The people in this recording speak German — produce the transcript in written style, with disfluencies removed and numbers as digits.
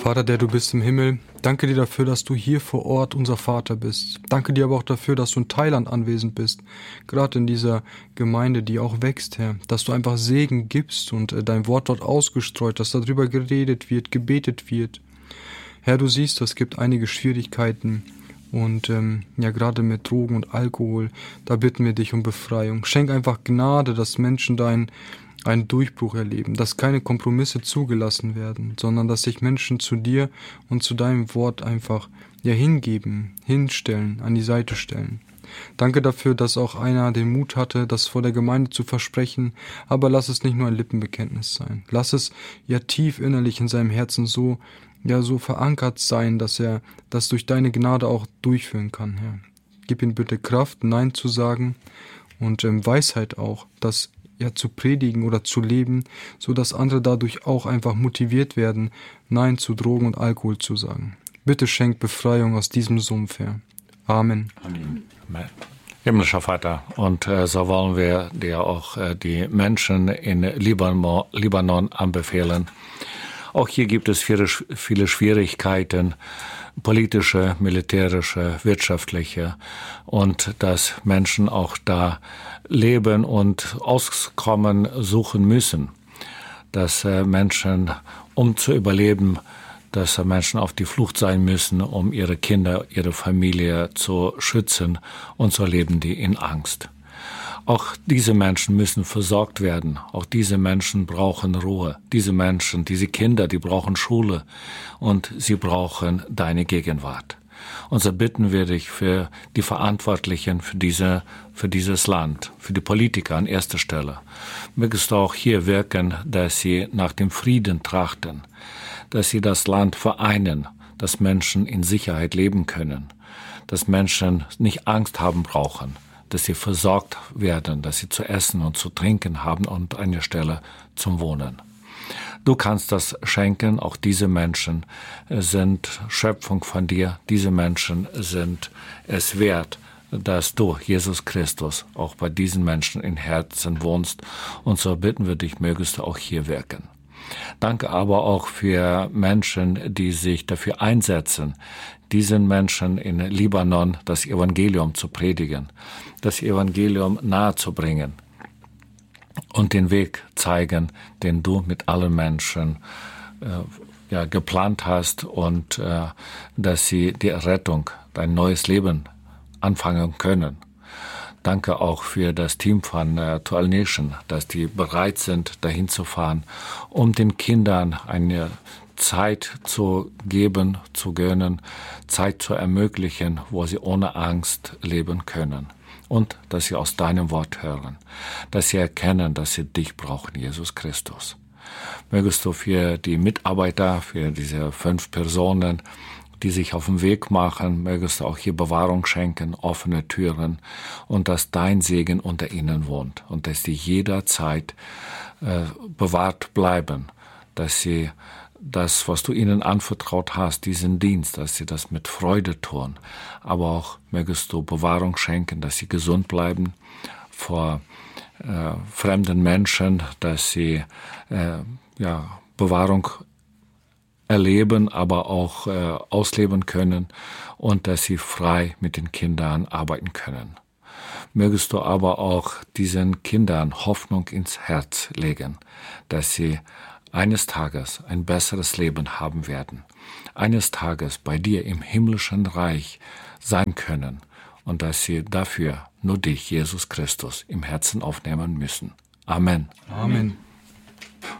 Vater, der du bist im Himmel, danke dir dafür, dass du hier vor Ort unser Vater bist. Danke dir aber auch dafür, dass du in Thailand anwesend bist, gerade in dieser Gemeinde, die auch wächst, Herr, dass du einfach Segen gibst und dein Wort dort ausgestreut, dass darüber geredet wird, gebetet wird. Herr, du siehst, es gibt einige Schwierigkeiten und gerade mit Drogen und Alkohol, da bitten wir dich um Befreiung. Schenk einfach Gnade, dass Menschen einen Durchbruch erleben, dass keine Kompromisse zugelassen werden, sondern dass sich Menschen zu dir und zu deinem Wort einfach hingeben, hinstellen, an die Seite stellen. Danke dafür, dass auch einer den Mut hatte, das vor der Gemeinde zu versprechen, aber lass es nicht nur ein Lippenbekenntnis sein. Lass es tief innerlich in seinem Herzen so verankert sein, dass er das durch deine Gnade auch durchführen kann, Herr. Gib ihm bitte Kraft, Nein zu sagen und Weisheit auch, das zu predigen oder zu leben, so dass andere dadurch auch einfach motiviert werden, Nein zu Drogen und Alkohol zu sagen. Bitte schenk Befreiung aus diesem Sumpf, Herr. Amen. Amen. Himmlischer Vater, und so wollen wir dir auch die Menschen in Libanon anbefehlen. Auch hier gibt es viele Schwierigkeiten, politische, militärische, wirtschaftliche, und dass Menschen auch da leben und Auskommen suchen müssen. Dass Menschen, um zu überleben, dass Menschen auf die Flucht sein müssen, um ihre Kinder, ihre Familie zu schützen, und so leben die in Angst. Auch diese Menschen müssen versorgt werden. Auch diese Menschen brauchen Ruhe. Diese Menschen, diese Kinder, die brauchen Schule, und sie brauchen deine Gegenwart. Und so bitten wir dich für die Verantwortlichen für dieses Land, für die Politiker an erster Stelle. Mögest du auch hier wirken, dass sie nach dem Frieden trachten, dass sie das Land vereinen, dass Menschen in Sicherheit leben können, dass Menschen nicht Angst haben brauchen, dass sie versorgt werden, dass sie zu essen und zu trinken haben und eine Stelle zum Wohnen. Du kannst das schenken. Auch diese Menschen sind Schöpfung von dir. Diese Menschen sind es wert, dass du, Jesus Christus, auch bei diesen Menschen in Herzen wohnst. Und so bitten wir dich, mögest du auch hier wirken. Danke aber auch für Menschen, die sich dafür einsetzen, diesen Menschen in Libanon das Evangelium zu predigen, das Evangelium nahezubringen und den Weg zeigen, den du mit allen Menschen geplant hast, und dass sie die Rettung, dein neues Leben anfangen können. Danke auch für das Team von Toal Nation, dass die bereit sind, dahin zu fahren, um den Kindern eine Zeit zu geben, zu gönnen, Zeit zu ermöglichen, wo sie ohne Angst leben können. Und dass sie aus deinem Wort hören, dass sie erkennen, dass sie dich brauchen, Jesus Christus. Mögest du für die Mitarbeiter, für diese 5 Personen, die sich auf den Weg machen, mögest du auch hier Bewahrung schenken, offene Türen, und dass dein Segen unter ihnen wohnt und dass sie jederzeit bewahrt bleiben, dass sie das, was du ihnen anvertraut hast, diesen Dienst, dass sie das mit Freude tun. Aber auch mögest du Bewahrung schenken, dass sie gesund bleiben vor fremden Menschen, dass sie Bewahrung erleben, aber auch ausleben können, und dass sie frei mit den Kindern arbeiten können. Mögest du aber auch diesen Kindern Hoffnung ins Herz legen, dass sie eines Tages ein besseres Leben haben werden, eines Tages bei dir im himmlischen Reich sein können, und dass sie dafür nur dich, Jesus Christus, im Herzen aufnehmen müssen. Amen. Amen.